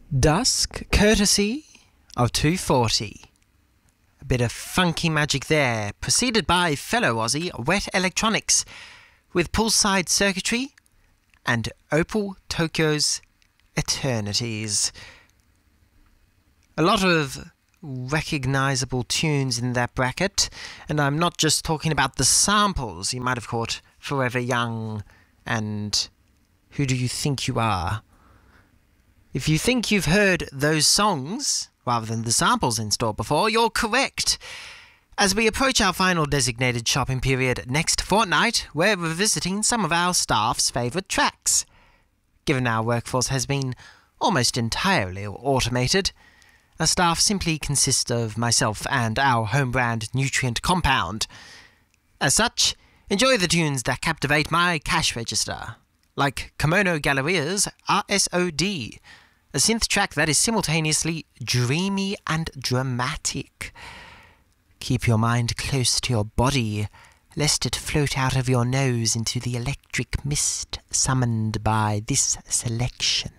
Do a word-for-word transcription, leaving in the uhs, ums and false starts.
Dusk, courtesy of two forty. A bit of funky magic there, preceded by fellow Aussie Wet Electronics with Poolside Circuitry and Opal Tokyo's Eternities. A lot of recognisable tunes in that bracket, and I'm not just talking about the samples. You might have caught Forever Young and Who Do You Think You Are? If you think you've heard those songs rather than the samples in store before, you're correct. As we approach our final designated shopping period next fortnight, we're revisiting some of our staff's favourite tracks. Given our workforce has been almost entirely automated, our staff simply consists of myself and our home brand Nutrient Compound. As such, enjoy the tunes that captivate my cash register, like Kimono Galleria's R S O D, a synth track that is simultaneously dreamy and dramatic. Keep your mind close to your body, lest it float out of your nose into the electric mist summoned by this selection.